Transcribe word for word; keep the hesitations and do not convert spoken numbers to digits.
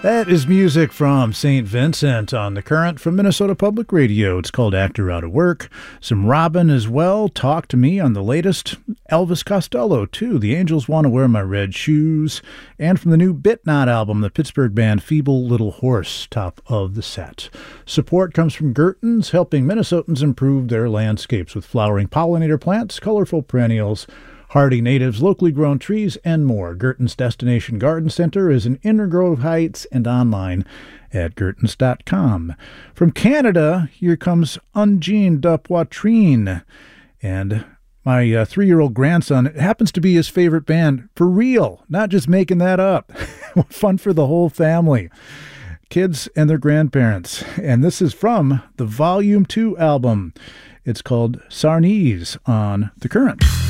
That is music from Saint Vincent on The Current from Minnesota Public Radio. It's called Actor Out of Work. Some Robin as well. Talk to Me on the latest. Elvis Costello, too. The Angels Want to Wear My Red Shoes. And from the new Bit Not album, the Pittsburgh band Feeble Little Horse, top of the set. Support comes from Gertens, helping Minnesotans improve their landscapes with flowering pollinator plants, colorful perennials, hardy natives, locally grown trees, and more. Gertens Destination Garden Center is in Inner Grove Heights and online at gertens dot com. From Canada, here comes Ungene de Poitrine. And my uh, three-year-old grandson, it happens to be his favorite band, for real, not just making that up. Fun for the whole family. Kids and their grandparents. And this is from the Volume two album. It's called Sarnese on The Current.